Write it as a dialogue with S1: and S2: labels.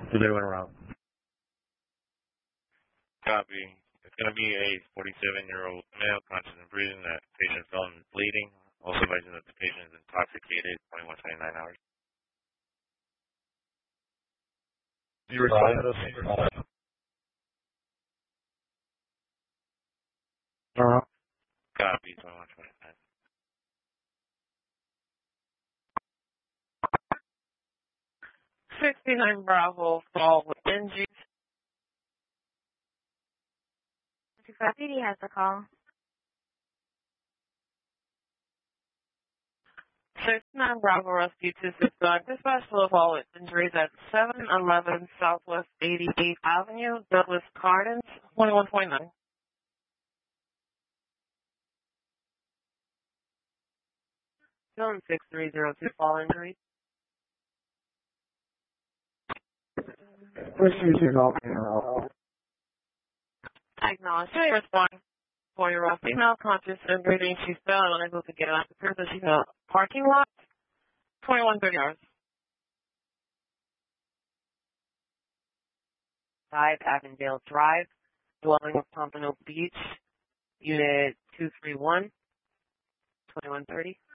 S1: So they went around.
S2: Copy. It's going to be a 47-year-old male, conscious and breathing. That patient fell and bleeding. Also advising that the patient is intoxicated, 21-29 hours.
S1: You respond to those?
S2: Copy, 21-29.
S3: 69 Bravo, fall with injuries.
S4: 25 PD has the call.
S3: 69 Bravo, rescue 269. Dispatch to the fall with injuries at 711 Southwest 88th Avenue, Douglas Gardens, 21.9. Zone 6302, fall injuries. Acknowledge. Should respond. 4-year-old female, conscious and breathing. She fell and unable to get out. The person she's in a parking lot. 21:30 hours. 5 Avondale Drive, dwelling of Pompano Beach, Unit 231, 21:30.